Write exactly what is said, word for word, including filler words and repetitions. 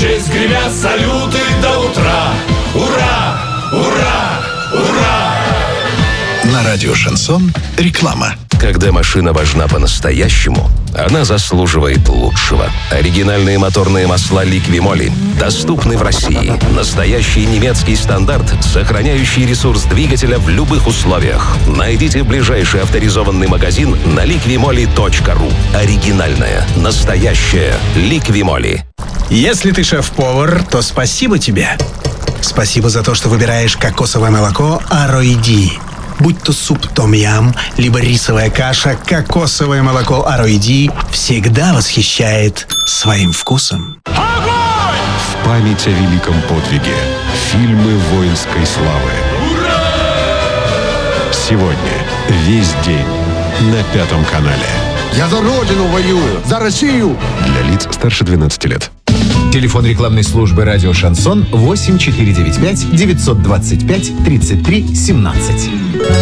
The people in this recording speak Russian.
честь гремят салюты до утра. Ура! Ура! Ура! На радио «Шансон» реклама. Когда машина важна по-настоящему, она заслуживает лучшего. Оригинальные моторные масла «Ликвимоли» доступны в России. Настоящий немецкий стандарт, сохраняющий ресурс двигателя в любых условиях. Найдите ближайший авторизованный магазин на ликвимоли точка ру. Оригинальная, настоящая «Ликвимоли». Если ты шеф-повар, то спасибо тебе. Спасибо за то, что выбираешь кокосовое молоко Ароиди. Будь то суп том-ям, либо рисовая каша, кокосовое молоко Ароиди всегда восхищает своим вкусом. В память о великом подвиге. Фильмы воинской славы. Сегодня весь день на Пятом канале. Я за Родину воюю, за Россию. Для лиц старше двенадцати лет. Телефон рекламной службы «Радио Шансон» восемь четыре девять пять девятьсот двадцать пять тридцать три семнадцать.